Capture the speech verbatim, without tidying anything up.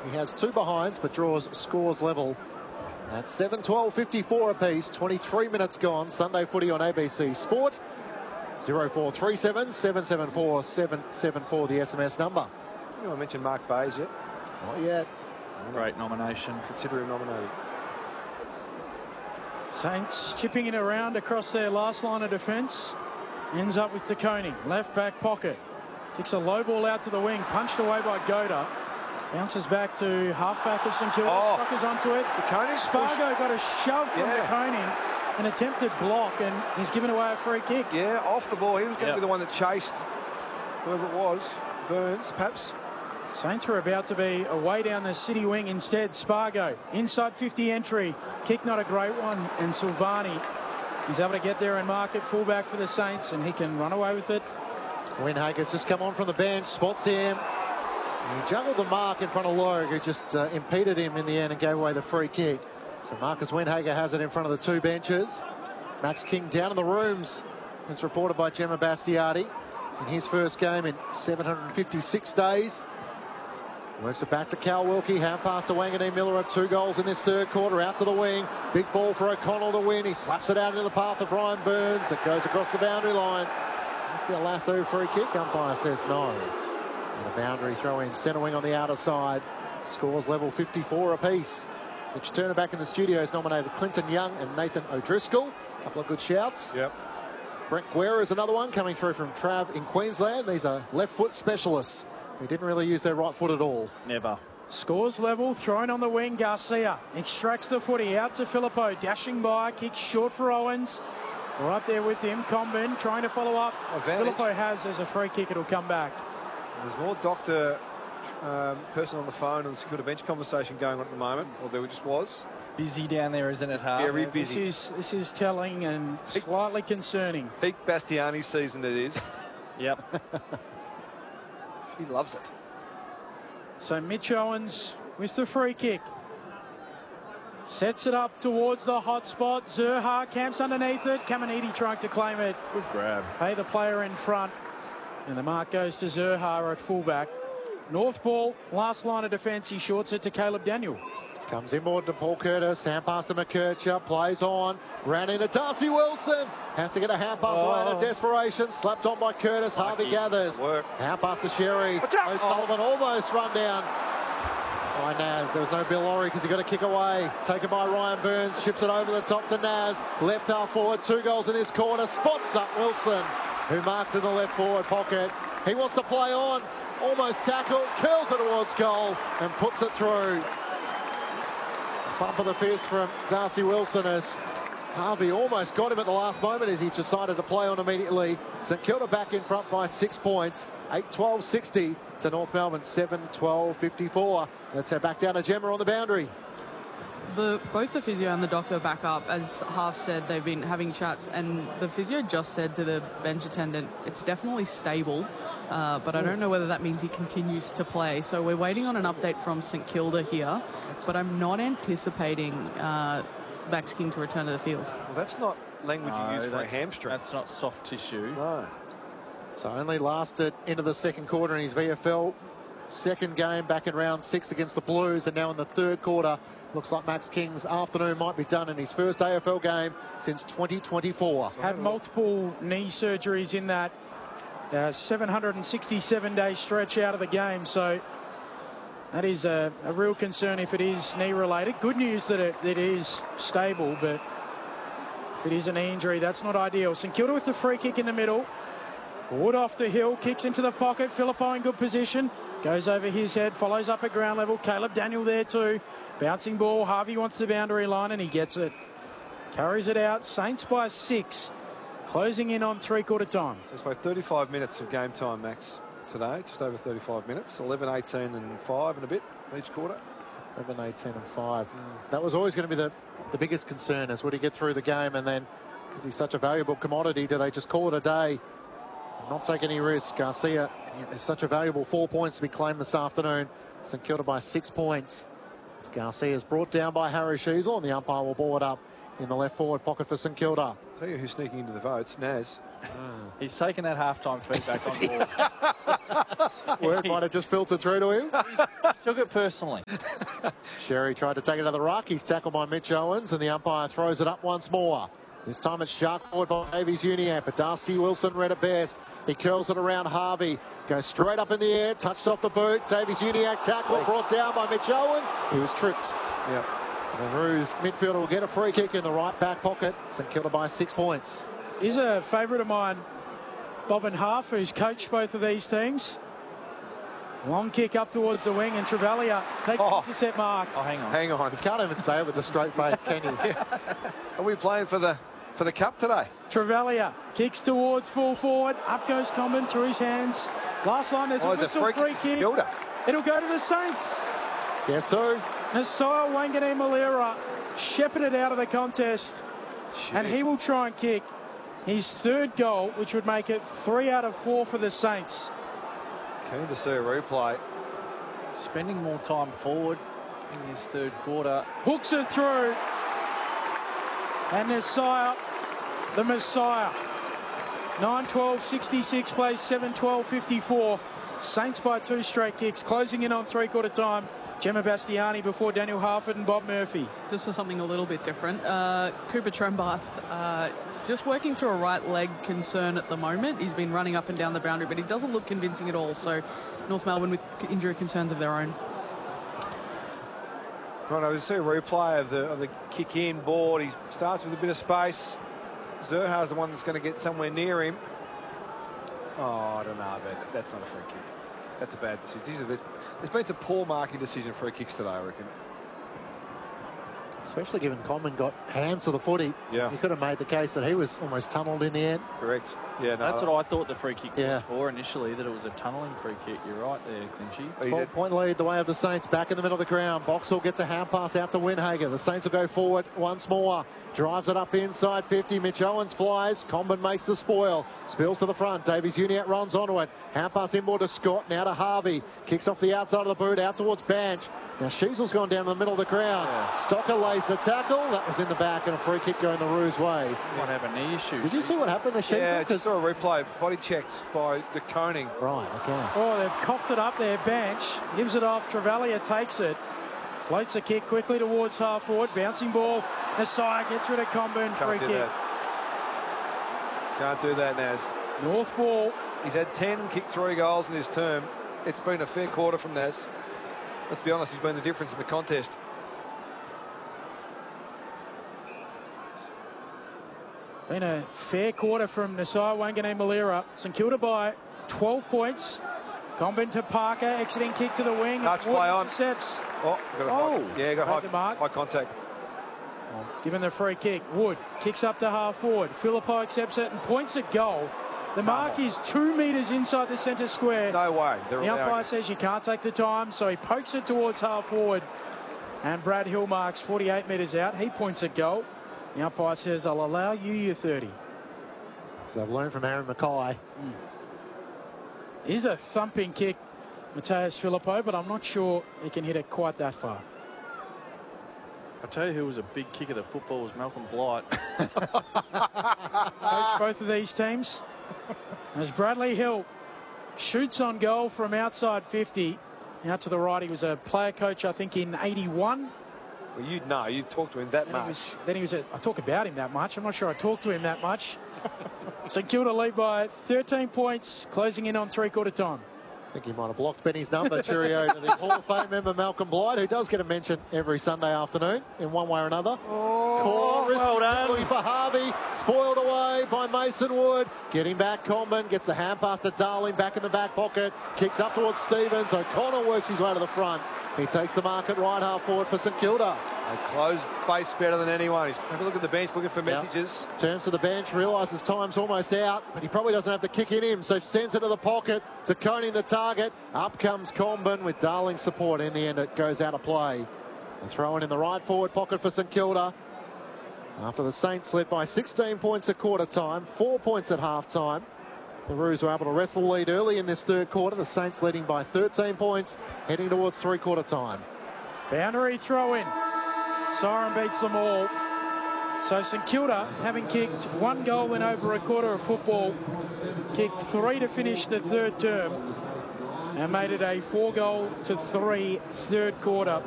He has two behinds, but draws scores level at seven twelve fifty-four apiece. twenty-three minutes gone. Sunday footy on A B C Sport. zero four three seven, seven seven four, seven seven four, the S M S number. I mentioned Mark Bayes yet? Not yet. Great nomination. Consider him nominated. Saints chipping it around across their last line of defence. Ends up with De Koning. Left back pocket. Kicks a low ball out to the wing. Punched away by Goda. Bounces back to halfback of St Kilda. Oh. Struckers onto it. De Koning. Spargo got a shove from Yeah. De Koning. An attempted block, and he's given away a free kick. Yeah, off the ball. He was going Yep. to be the one that chased whoever it was. Burns, perhaps. Saints were about to be away down the city wing. Instead, Spargo, inside fifty entry. Kick not a great one. And Silvani, he's able to get there and mark it. Fullback for the Saints, and he can run away with it. Windhager's just come on from the bench, spots him. He juggled the mark in front of Logue, who just uh, impeded him in the end and gave away the free kick. So Marcus Windhager has it in front of the two benches. Max King down in the rooms. It's reported by Gemma Bastiardi in his first game in seven hundred fifty-six days. Works it back to Cal Wilkie. Hand pass to Wanganeen Miller at two goals in this third quarter. Out to the wing. Big ball for O'Connell to win. He slaps it out into the path of Ryan Burns. It goes across the boundary line. Must be a lasso free kick. Umpire says no. And a boundary throw in. Centre wing on the outer side. Scores level fifty-four apiece. Mitch Turner back in the studio has nominated Clinton Young and Nathan O'Driscoll. A couple of good shouts. Yep. Brent Guerra is another one coming through from Trav in Queensland. These are left foot specialists who didn't really use their right foot at all. Never. Scores level, thrown on the wing. Garcia extracts the footy out to Filippo, dashing by, kicks short for Owens. Right there with him, Comben trying to follow up. Advantage. Filippo has as a free kick, it'll come back. There's more doctor um, person on the phone and security bench conversation going on at the moment, or there just was. Busy down there, isn't it, Harv? Very This busy. is this is telling and slightly concerning. Peak Bastiani season it is. Yep. She loves it. So Mitch Owens with the free kick. Sets it up towards the hot spot. Zurha camps underneath it. Caminiti trying to claim it. Good grab. Pay the player in front. And the mark goes to Zurha at fullback. North ball, last line of defence. He shorts it to Caleb Daniel. Comes inboard to Paul Curtis. Hand pass to McKercher. Plays on. Ran into Darcy Wilson. Has to get a hand pass Oh. away out of desperation. Slapped on by Curtis. Harvey Lucky. gathers. Work. Hand pass to Sherry. Watch out. O'Sullivan almost run down by Naz. There was no Bill Laurie because he got a kick away. Taken by Ryan Burns. Chips it over the top to Naz. Left half forward. Two goals in this quarter. Spots up Wilson, who marks in the left forward pocket. He wants to play on. Almost tackled. Curls it towards goal and puts it through. Bump of the fist from Darcy Wilson as Harvey almost got him at the last moment as he decided to play on immediately. St Kilda back in front by six points. eight twelve sixty to North Melbourne, seven twelve fifty-four. Let's head back down to Gemma on the boundary. The, both the physio and the doctor back up. As Half said, they've been having chats, and the physio just said to the bench attendant, it's definitely stable, uh, but I don't know whether that means he continues to play. So we're waiting on an update from St Kilda here, but I'm not anticipating uh, Max King to return to the field. Well, that's not language No, you use for a that's- hamstring. That's not soft tissue. No. So only lasted into the second quarter in his V F L. Second game back in round six against the Blues, and now in the third quarter, looks like Max King's afternoon might be done in his first A F L game since twenty twenty-four. Had multiple knee surgeries in that uh, seven hundred sixty-seven day stretch out of the game. So that is a, a real concern if it is knee related. Good news that it, that it is stable, but if it is a knee injury, that's not ideal. St Kilda with the free kick in the middle. Wood off the hill, kicks into the pocket. Filippo in good position. Goes over his head, follows up at ground level. Caleb Daniel there too. Bouncing ball. Harvey wants the boundary line and he gets it. Carries it out. Saints by six. Closing in on three-quarter time. So it's about thirty-five minutes of game time, Max, today. Just over thirty-five minutes. eleven, eighteen and five and a bit each quarter. eleven, eighteen and five. Mm. That was always going to be the, the biggest concern, is would he get through the game, and then, because he's such a valuable commodity, do they just call it a day? Not take any risk. Garcia, yeah, there's such a valuable four points to be claimed this afternoon. St Kilda by six points. As Garcia is brought down by Harry Sheasel, and the umpire will ball it up in the left forward pocket for St Kilda. Tell you who's sneaking into the votes, Naz. He's taken that halftime feedback on board. Word might have just filtered through to him. Took it personally. Sherry tried to take it to the ruck. He's tackled by Mitch Owens, and the umpire throws it up once more. This time it's shark forward by Davies Uniacke, but Darcy Wilson read it best. He curls it around Harvey. Goes straight up in the air, touched off the boot. Davies Uniacke tackle, brought down by Mitch Owen. He was tripped. Yeah. So the Roos midfielder will get a free kick in the right back pocket. St Kilda by six points. He's a favourite of mine, Bobbin Half, who's coached both of these teams. Long kick up towards the wing, and Travalia takes Oh. the intercept mark. Oh, hang on. Hang on. You can't even say it with a straight face, can you? Are we playing for the for the cup today? Travalia kicks towards full forward. Up goes Comben through his hands. Last line, there's Oh, a there's a whistle, free free kick. kick. Gilda. It'll go to the Saints. Guess who? Nasiah Wanganeen Malira shepherded out of the contest, and he will try and kick his third goal, which would make it three out of four for the Saints. Keen to see a replay. Spending more time forward in his third quarter. Hooks it through, and Nasiah, the Messiah. nine twelve sixty-six plays seven twelve fifty-four. Saints by two straight kicks, closing in on three-quarter time. Gemma Bastiani before Daniel Harford and Bob Murphy. Just for something a little bit different, uh, Cooper Trembath uh, just working through a right leg concern at the moment. He's been running up and down the boundary, but he doesn't look convincing at all. So North Melbourne with injury concerns of their own. Right, I see a replay of the of the kick in board. He starts with a bit of space. Zerha's the one that's going to get somewhere near him. Oh, I don't know, but that's not a free kick. That's a bad decision. These are the- There's been some poor marking decision free kicks today, I reckon. Especially given Common got hands to the footy. Yeah. You could have made the case that he was almost tunnelled in the end. Correct. Yeah, no. That's what I thought the free kick Yeah. was for initially, that it was a tunnelling free kick. You're right there, Clinchy. He did. twelve-point lead the way of the Saints. Back in the middle of the ground. Boxall gets a hand pass out to Winhager. The Saints will go forward once more. Drives it up inside fifty. Mitch Owens flies. Comben makes the spoil. Spills to the front. Davies Uniacke runs onto it. Hand pass inboard to Scott. Now to Harvey. Kicks off the outside of the boot. Out towards Banch. Now Sheasel's gone down to the middle of the ground. Yeah. Stocker lays the tackle. That was in the back, and a free kick going the Roos way. Might have a knee issue. Did you see what happened to Sheasel? Yeah, 'Cause- just saw a replay. Body checked by De Koning. Right, okay. Oh, they've coughed it up there. Bench gives it off. Travalia takes it. Floats a kick quickly towards half forward. Bouncing ball. Nasiah gets rid of Comben. Free Can't do kick. that. Can't do that, Naz. North ball. He's had ten, kicked three goals in his term. It's been a fair quarter from Naz. Let's be honest, he's been the difference in the contest. Been a fair quarter from Nasiah Wanganeen Malira. St Kilda by twelve points. Comben to Parker. Exiting kick to the wing. Touch Wood play on. intercepts. Oh, got a Oh. high, yeah, got Made the high, mark. high contact. Given the free kick. Wood kicks up to half forward. Philippi accepts it and points a goal. The mark on. is two metres inside the centre square. No way. They're The umpire allowing it. says you can't take the time, so he pokes it towards half forward. And Brad Hill marks forty-eight metres out. He points a goal. The umpire says, I'll allow you your thirty. So they've learned from Aaron Mackay. Here's a thumping kick, Mateus Philippo, but I'm not sure he can hit it quite that far. I tell you who was a big kick of the football was Malcolm Blight. Coach both of these teams. As Bradley Hill shoots on goal from outside fifty. Out to the right, he was a player coach, I think, in eighty-one. Well, you'd know. You'd talk to him that Then he much. was, then he was a, I talk about him that much. I'm not sure I talk to him that much. St Kilda lead by thirteen points, closing in on three-quarter time. I think he might have blocked Benny's number. Cheerio to the Hall of Fame member Malcolm Blight, who does get a mention every Sunday afternoon in one way or another. Oh, well done. for Harvey. Spoiled away by Mason Wood. Getting back, Comben gets the hand pass to Darling back in the back pocket. Kicks up towards Stevens. O'Connor works his way to the front. He takes the mark at right half forward for St Kilda. They close base better than anyone. He's having a look at the bench, looking for Yeah. messages. Turns to the bench, realises time's almost out, but he probably doesn't have the kick in him, so sends it to the pocket. To Koning the target. Up comes Comben with Darling support. In the end, it goes out of play. And throwing in the right forward pocket for St Kilda. After the Saints led by sixteen points at quarter time, four points at half time. The Roos were able to wrestle the lead early in this third quarter. The Saints leading by thirteen points, heading towards three-quarter time. Boundary throw in. Siren beats them all. So St Kilda, having kicked one goal in over a quarter of football, kicked three to finish the third term and made it a four goal to three third quarter.